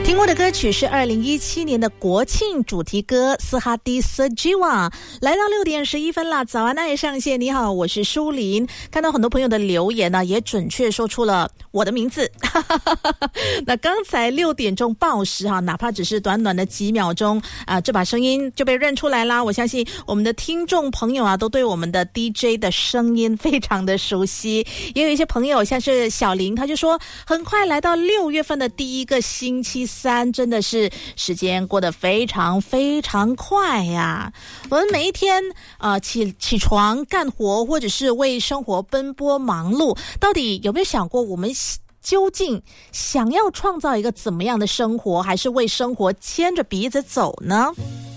听过的歌曲是2017年的国庆主题歌《斯哈迪斯吉瓦》。来到6点11分啦，早安爱上线，你好，我是舒琳。看到很多朋友的留言呢，也准确说出了我的名字。那刚才6点钟报时哈，哪怕只是短短的几秒钟啊，这把声音就被认出来啦。我相信我们的听众朋友啊，都对我们的 DJ 的声音非常的熟悉。也有一些朋友，像是小林，他就说很快来到6月份的第一个星期三，真的是时间过得非常非常快呀。我们每一天起床干活，或者是为生活奔波忙碌，到底有没有想过我们究竟想要创造一个怎么样的生活，还是为生活牵着鼻子走呢？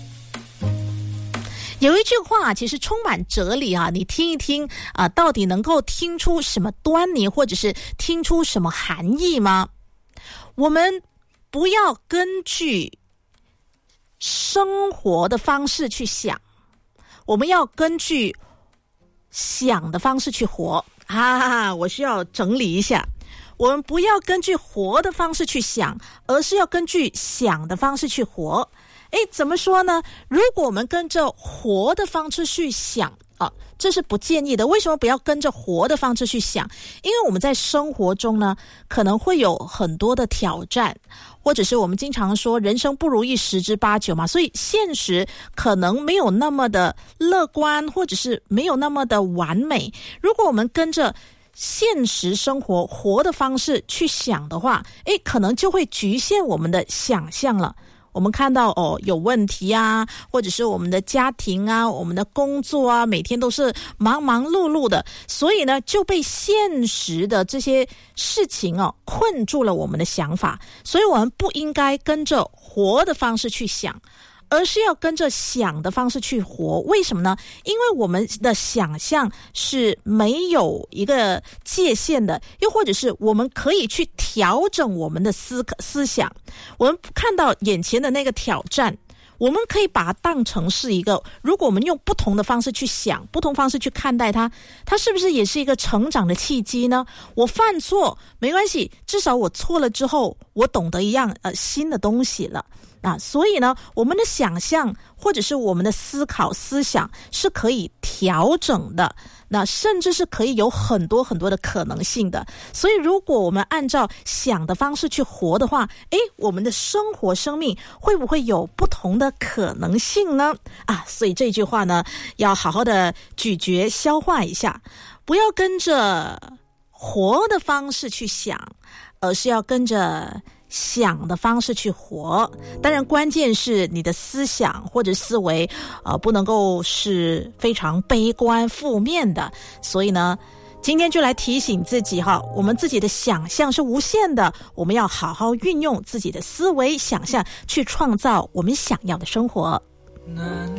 有一句话其实充满哲理啊，你听一听到底能够听出什么端倪，或者是听出什么含义吗？我们不要根据生活的方式去想，我们要根据想的方式去活。我需要整理一下，我们不要根据活的方式去想，而是要根据想的方式去活。怎么说呢？如果我们跟着活的方式去想这是不建议的。为什么不要跟着活的方式去想？因为我们在生活中呢，可能会有很多的挑战，或者是我们经常说人生不如意十之八九嘛，所以现实可能没有那么的乐观，或者是没有那么的完美。如果我们跟着现实生活活的方式去想的话，可能就会局限我们的想象了。我们看到有问题啊，或者是我们的家庭啊，我们的工作啊，每天都是忙忙碌碌的，所以呢就被现实的这些事情困住了我们的想法。所以我们不应该跟着活的方式去想，而是要跟着想的方式去活。为什么呢？因为我们的想象是没有一个界限的，又或者是我们可以去调整我们的思想。我们看到眼前的那个挑战，我们可以把它当成是一个，如果我们用不同的方式去想，不同方式去看待它，它是不是也是一个成长的契机呢？我犯错没关系，至少我错了之后，我懂得一样新的东西了。所以呢，我们的想象或者是我们的思考思想是可以调整的，那甚至是可以有很多很多的可能性的。所以如果我们按照想的方式去活的话，我们的生活生命会不会有不同的可能性呢？所以这句话呢，要好好的咀嚼消化一下，不要跟着活的方式去想，而是要跟着想的方式去活。当然关键是你的思想或者思维不能够是非常悲观负面的。所以呢，今天就来提醒自己我们自己的想象是无限的，我们要好好运用自己的思维想象去创造我们想要的生活。